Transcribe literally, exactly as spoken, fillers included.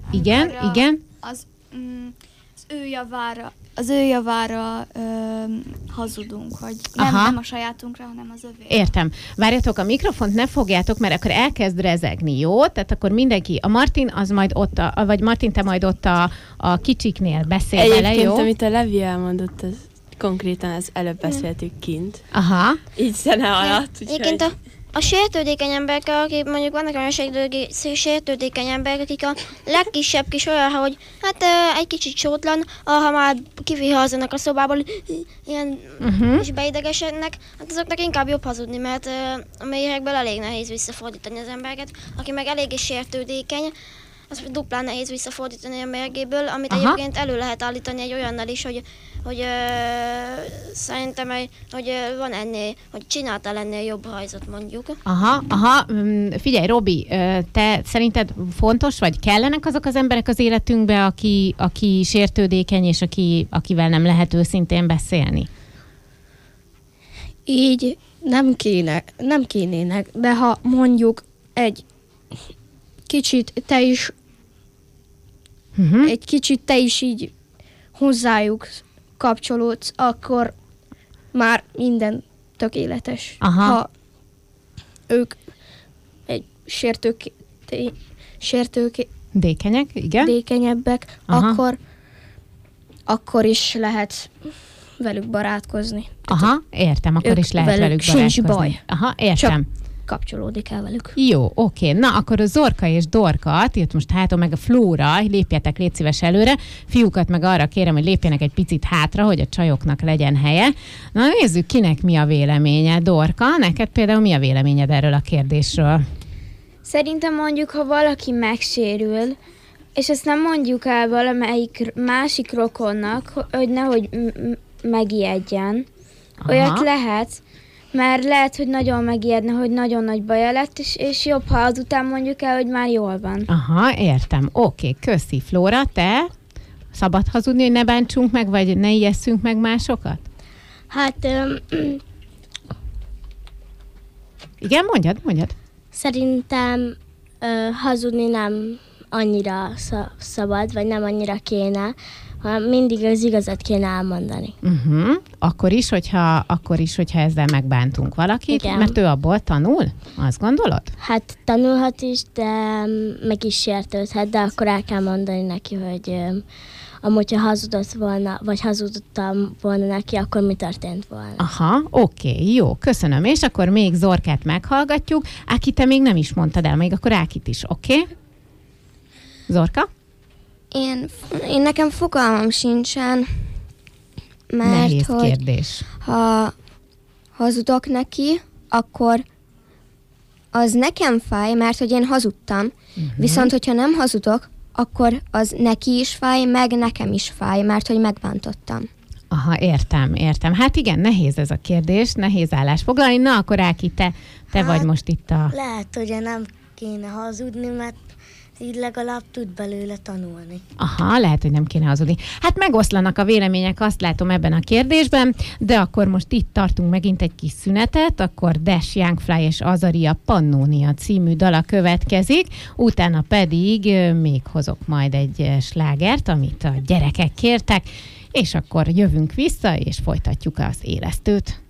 Igen, Arra igen. Az, mm, az ő javára, az ő javára ö, hazudunk, hogy nem, nem a sajátunkra, hanem az övé. Értem. Várjatok, a mikrofont ne fogjátok, mert akkor elkezd rezegni, jó? Tehát akkor mindenki, a Martin az majd ott, a, vagy Martin, te majd ott a, a kicsiknél beszél vele, jó? Egyébként, amit a Levi elmondott, az konkrétan az előbb beszéltük kint. Aha. Így zene alatt. Egyébként a, a sértődékeny emberek, akik mondjuk vannak olyan sértődékeny emberek, akik a legkisebb kis olyan, hogy hát egy kicsit sótlan, ha már kivihazzanak a szobából, ilyen uh-huh. és beidegesednek, hát azoknak inkább jobb hazudni, mert a mélyekből elég nehéz visszafordítani az embereket. Aki meg eléggé sértődékeny, az duplán nehéz visszafordítani a mérgéből, amit Aha. egyébként elő lehet állítani egy olyannal is, hogy, hogy ö, szerintem, hogy ö, van ennél, hogy csináltál ennél jobb hajzat mondjuk. Aha, aha. Figyelj, Robi, te szerinted fontos, vagy kellenek azok az emberek az életünkbe, aki, aki sértődékeny, és aki, akivel nem lehet őszintén beszélni? Így nem kéne, nem kénének, de ha mondjuk egy kicsit te is Uh-huh. egy kicsit te is így hozzájuk kapcsolódsz, akkor már minden tökéletes. Aha. Ha ők egy sértők, sértők dékenyek, igen? dékenyebbek, akkor, akkor is lehet velük barátkozni. Aha, értem, akkor is lehet velük, velük barátkozni. Baj. Aha, értem. Csak kapcsolódik el velük. Jó, oké. Na, akkor a Zorka és Dorka, itt most hátul meg a Flóra, lépjetek, légy szíves előre. Fiúkat meg arra kérem, hogy lépjenek egy picit hátra, hogy a csajoknak legyen helye. Na, nézzük, kinek mi a véleménye. Dorka, neked például mi a véleményed erről a kérdésről? Szerintem mondjuk, ha valaki megsérül, és ezt nem mondjuk el valamelyik másik rokonnak, hogy nehogy m- megijedjen. Aha. Olyat lehet, mert lehet, hogy nagyon megijedne, hogy nagyon nagy baja lett, és, és jobb, ha azután mondjuk el, hogy már jól van. Aha, értem. Oké, köszi. Flóra, te szabad hazudni, hogy ne bántsunk meg, vagy ne ijesszünk meg másokat? Hát... Um, Igen, mondjad, mondjad. Szerintem uh, hazudni nem annyira szabad, vagy nem annyira kéne, hanem mindig az igazat kéne elmondani. Uh-huh. Akkor is, hogyha, akkor is, hogyha ezzel megbántunk valakit, igen. Mert ő abból tanul? Azt gondolod? Hát tanulhat is, de meg is sértődhet, de akkor el kell mondani neki, hogy um, amúgy, ha hazudott volna, vagy hazudottam volna neki, akkor mi történt volna. Aha, oké, jó, köszönöm. És akkor még Zorkát meghallgatjuk. Áki, te még nem is mondtad el, még akkor Ákit is, oké? Okay? Zorka? Én, én nekem fogalmam sincsen, mert nehéz hogy kérdés. Ha hazudok neki, akkor az nekem fáj, mert hogy én hazudtam. Uh-huh. Viszont, hogyha nem hazudok, akkor az neki is fáj, meg nekem is fáj, mert hogy megbántottam. Aha, értem, értem. Hát igen, nehéz ez a kérdés, nehéz állásfoglalni. Na, akkor Áki, te, te hát, vagy most itt a... Lehet, hogy nem kéne hazudni, mert így legalább tud belőle tanulni. Aha, lehet, hogy nem kéne hazudni. Hát megoszlanak a vélemények, azt látom ebben a kérdésben, de akkor most itt tartunk megint egy kis szünetet, akkor Dash, Youngfly és Azaria Pannonia című dala következik, utána pedig még hozok majd egy slágert, amit a gyerekek kértek, és akkor jövünk vissza, és folytatjuk az élesztőt.